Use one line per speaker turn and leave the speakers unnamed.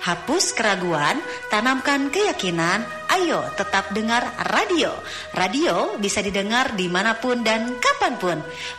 Hapus keraguan, tanamkan keyakinan. Ayo tetap dengar radio. Radio bisa didengar dimanapun dan kapanpun.